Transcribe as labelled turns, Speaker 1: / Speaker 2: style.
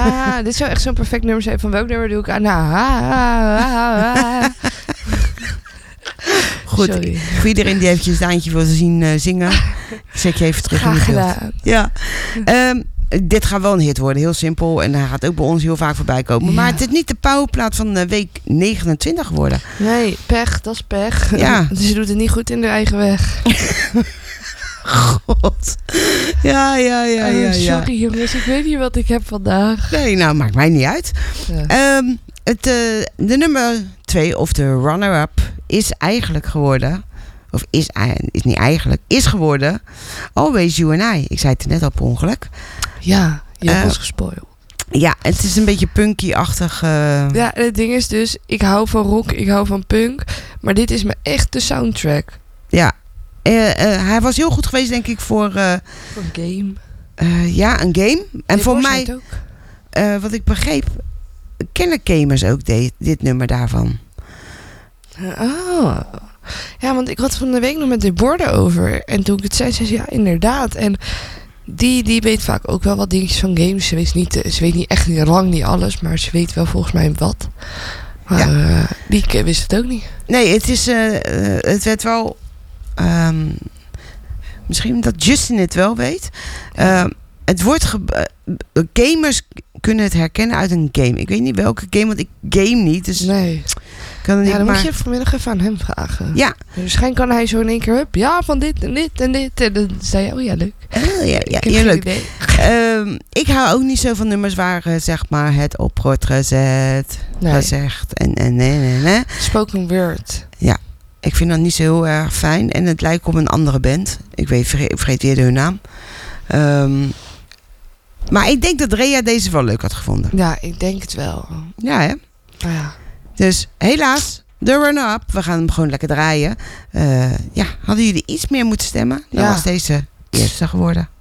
Speaker 1: Dit zou echt zo'n perfect nummer zijn. Van welk nummer doe ik aan?
Speaker 2: Goed,
Speaker 1: Sorry.
Speaker 2: voor iedereen die eventjes Daantje wil zien zingen, zet je even terug
Speaker 1: Graag
Speaker 2: in het beeld.
Speaker 1: gedaan.
Speaker 2: Ja. Dit gaat wel een hit worden, heel simpel. En hij gaat ook bij ons heel vaak voorbij komen.
Speaker 1: Ja.
Speaker 2: Maar het is niet de powerplaat van week 29 geworden.
Speaker 1: Nee, pech, dat is pech.
Speaker 2: Ja.
Speaker 1: Dus ze doet het niet goed in haar eigen weg.
Speaker 2: God. Ja.
Speaker 1: Sorry jongens, ik weet niet wat ik heb vandaag.
Speaker 2: Nee, nou, maakt mij niet uit.
Speaker 1: Ja.
Speaker 2: De nummer 2, of de runner-up, is eigenlijk geworden... Of is niet eigenlijk, is geworden... Always You and I. Ik zei het net al per ongeluk.
Speaker 1: Ja, je hebt ons gespoild.
Speaker 2: Ja, het is een beetje punky-achtig.
Speaker 1: Ja, het ding is dus, ik hou van rock, ik hou van punk. Maar dit is me echt de soundtrack.
Speaker 2: Ja. Hij was heel goed geweest, denk ik, voor...
Speaker 1: Voor een game.
Speaker 2: Ja, een game. En
Speaker 1: Dit
Speaker 2: voor
Speaker 1: was
Speaker 2: mij,
Speaker 1: het ook.
Speaker 2: wat ik begreep... kennen gamers ook dit nummer daarvan.
Speaker 1: Oh. Ja, want ik had van de week nog met Deborah over. En toen ik het zei ze ja, inderdaad. En die weet vaak ook wel wat dingetjes van games. Ze weet niet echt lang niet alles, maar ze weet wel volgens mij wat. Maar die wist het ook niet.
Speaker 2: Nee, het werd wel... misschien dat Justin het wel weet. Het wordt... gamers kunnen het herkennen uit een game. Ik weet niet welke game, want ik game niet. Dus
Speaker 1: nee.
Speaker 2: Kan het niet,
Speaker 1: Dan moet je vanmiddag even aan hem vragen.
Speaker 2: Ja.
Speaker 1: Waarschijnlijk kan hij zo in één keer up. Ja, van dit en dit en dit. En dan zei je, oh ja, leuk.
Speaker 2: Ja, leuk. Ik hou ook niet zo van nummers waar zeg maar het op wordt gezet, gezegd en nee.
Speaker 1: Spoken word.
Speaker 2: Ja, ik vind dat niet zo heel erg fijn. En het lijkt op een andere band. Ik vergeet weer hun naam. Maar ik denk dat Rea deze wel leuk had gevonden.
Speaker 1: Ja, ik denk het wel.
Speaker 2: Ja, hè?
Speaker 1: Oh, ja.
Speaker 2: Dus helaas, de run-up. We gaan hem gewoon lekker draaien. Hadden jullie iets meer moeten stemmen, dan was deze eerste geworden.